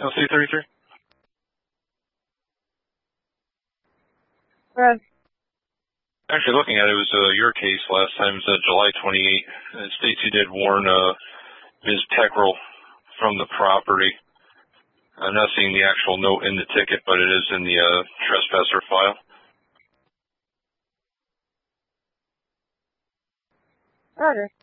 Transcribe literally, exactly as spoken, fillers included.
L C thirty-three. Right. Actually, looking at it, it was uh, your case last time. It was uh, July twenty-eighth. It states you did warn uh, Miz Peckrell from the property. I'm not seeing the actual note in the ticket, but it is in the uh, trespasser file. Roger.